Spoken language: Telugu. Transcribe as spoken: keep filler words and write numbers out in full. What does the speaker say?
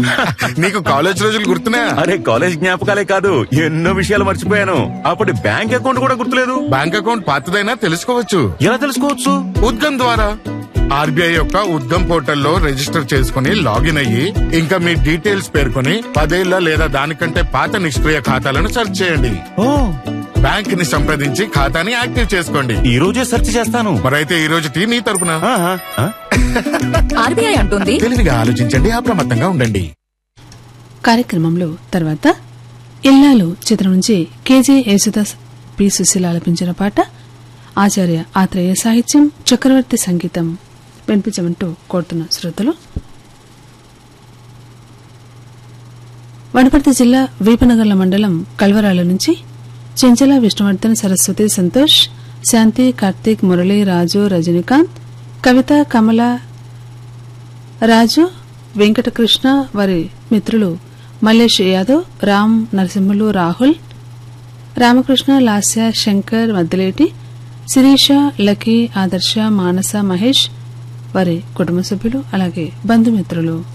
నీకు కాలేజ్ రోజులు గుర్తున్నా? అరే కాలేజ్ జ్ఞాపకాలే కాదు, ఎన్నో విషయాలు మర్చిపోయాను. అప్పటి బ్యాంక్ అకౌంట్ కూడా గుర్తులేదు. బ్యాంక్ అకౌంట్ పాతదైనా తెలుసుకోవచ్చు. ఎలా తెలుసుకోవచ్చు? ఉద్గమ్ ద్వారా. ఆర్బీఐ యొక్క ఉద్గమ్ పోర్టల్లో రిజిస్టర్ చేసుకుని లాగిన్ అయ్యి ఇంకా మీ డీటెయిల్స్ పేర్కొని పదేళ్ల లేదా దానికంటే పాత నిష్క్రియ ఖాతాలను సెర్చ్ చేయండి. ఓ బ్యాంక్ ని సంప్రదించి ఖాతాని యాక్టివ్ చేసుకోండి. ఈ రోజే సెర్చ్ చేస్తాను. మరైతే ఈ రోజు టీ నీ తరపున. ఆర్బీఐ అంటుంది తెలివిగా ఆలోచించండి, అప్రమత్తంగా ఉండండి. కార్యక్రమంలో తర్వాత ఇల్లాలు చిత్రం నుంచి కేజే యేసుదాస్ పి సుశీల ఆలపించిన పాట, ఆచార్య ఆత్రేయ సాహిత్యం, చక్రవర్తి సంగీతం వినిపించమంటూ కోరుతున్న శ్రోతలు వనపర్తి జిల్లా వీపనగర్ల మండలం కల్వరాల నుంచి చెంచల విష్ణువర్ధన్, సరస్వతి, సంతోష్, శాంతి, కార్తీక్, మురళి, రాజు, రజనీకాంత్, కవిత, కమల, రాజు, వెంకటకృష్ణ, వారి మిత్రులు మల్లేష్ యాదవ్, రామ్, నరసింహులు, రాహుల్, రామకృష్ణ, లాస్య, శంకర్, మద్దిలేటి, శిరీష, లక్కీ, ఆదర్శ, మానస, మహేష్, వారి కుటుంబ సభ్యులు అలాగే బంధుమిత్రులు.